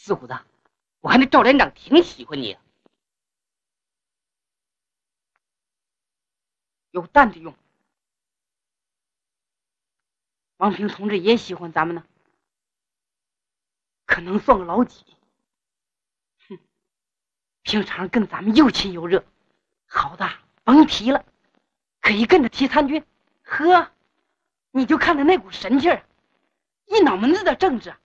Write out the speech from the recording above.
四虎子，我看这赵连长挺喜欢你，有担子用。王平同志也喜欢咱们呢，可能算个老几。哼，平常跟咱们又亲又热，好的甭提了，可一跟着提参军，呵，你就看他那股神气儿，一脑门子的正直。